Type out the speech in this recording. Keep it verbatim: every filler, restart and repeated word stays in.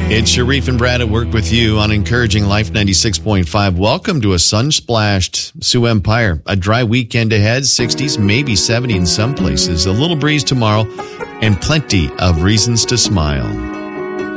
It's Sharif and Brad at work with you on Encouraging Life ninety-six point five. Welcome to a sun-splashed Sioux Empire. A dry weekend ahead, sixties, maybe seventy in some places. A little breeze tomorrow and plenty of reasons to smile.